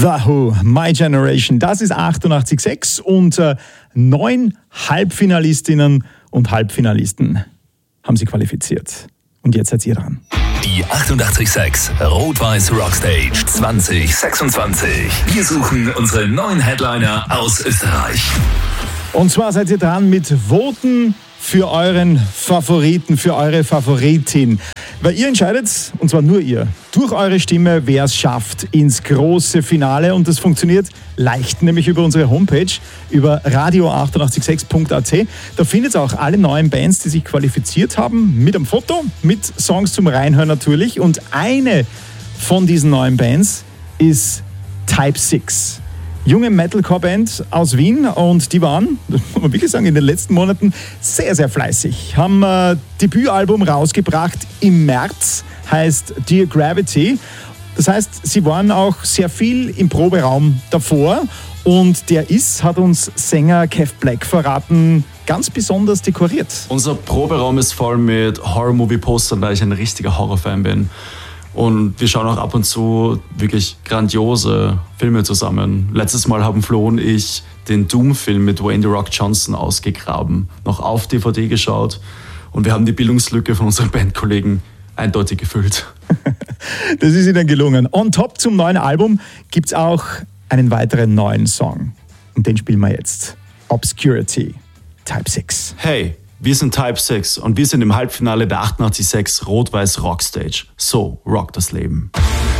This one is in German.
The Who, My Generation, das ist 88,6 und 9 Halbfinalistinnen und Halbfinalisten haben sie qualifiziert. Und jetzt seid ihr dran. Die 88,6 Rot-Weiß Rockstage 2026. Wir suchen unsere neuen Headliner aus Österreich. Und zwar seid ihr dran mit Voten für euren Favoriten, für eure Favoritin. Weil ihr entscheidet, und zwar nur ihr, durch eure Stimme, wer es schafft ins große Finale. Und das funktioniert leicht, nämlich über unsere Homepage, über radio886.at. Da findet ihr auch alle neuen Bands, die sich qualifiziert haben, mit einem Foto, mit Songs zum Reinhören natürlich. Und eine von diesen neuen Bands ist Type 6. Junge Metalcore-Band aus Wien, und die waren, das muss man wirklich sagen, in den letzten Monaten sehr, sehr fleißig. Haben ein Debütalbum rausgebracht im März, heißt Dear Gravity. Das heißt, sie waren auch sehr viel im Proberaum davor, und der hat uns Sänger Kev Black verraten, ganz besonders dekoriert. Unser Proberaum ist voll mit Horror-Movie-Postern, weil ich ein richtiger Horrorfan bin. Und wir schauen auch ab und zu wirklich grandiose Filme zusammen. Letztes Mal haben Flo und ich den Doom-Film mit Dwayne The Rock Johnson ausgegraben, noch auf DVD geschaut, und wir haben die Bildungslücke von unseren Bandkollegen eindeutig gefüllt. Das ist ihnen gelungen. On top zum neuen Album gibt es auch einen weiteren neuen Song. Und den spielen wir jetzt. Obscurity, Type 6. Hey, wir sind Type 6 und wir sind im Halbfinale der 88,6 Rot-Weiß Rockstage. So rockt das Leben.